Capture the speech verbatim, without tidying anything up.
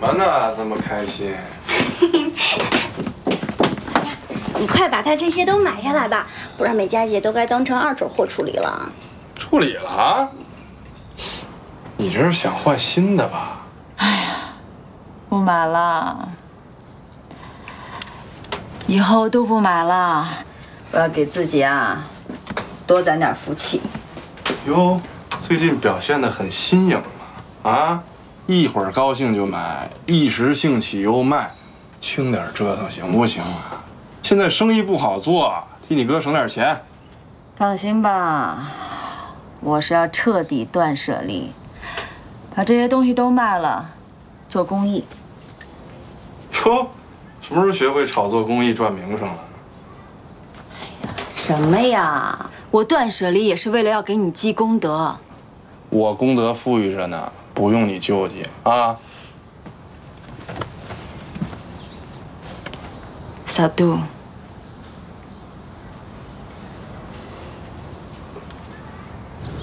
么呢？这么开心？ 你快把它这些都买下来吧，不然美佳姐都该当成二手货处理了。 处理了？你这是想换新的吧？ 哎呀，不买了，以后都不买了。我要给自己啊多攒点福气。 哟，最近表现得很新颖啊！啊，一会儿高兴就买，一时兴起又卖，轻点折腾行不行啊？现在生意不好做，替你哥省点钱。 放心吧，我是要彻底断舍离，把这些东西都卖了，做公益。 哟，什么时候学会炒作公益赚名声了？ 什么呀？我断舍离也是为了要给你积功德。 我功德富裕着呢，不用你纠结啊。 小杜。